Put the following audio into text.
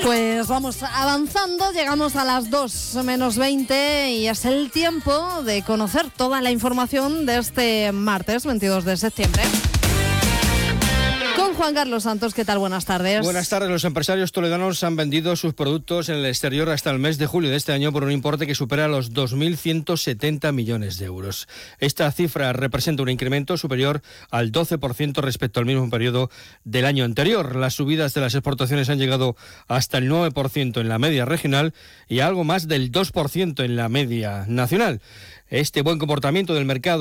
Pues vamos avanzando, llegamos a las 2 menos 20 y es el tiempo de conocer toda la información de este martes 22 de septiembre. Con Juan Carlos Santos, ¿qué tal? Buenas tardes. Buenas tardes. Los empresarios toledanos han vendido sus productos en el exterior hasta el mes de julio de este año por un importe que supera los 2.170 millones de euros. Esta cifra representa un incremento superior al 12% respecto al mismo periodo del año anterior. Las subidas de las exportaciones han llegado hasta el 9% en la media regional y algo más del 2% en la media nacional. Este buen comportamiento del mercado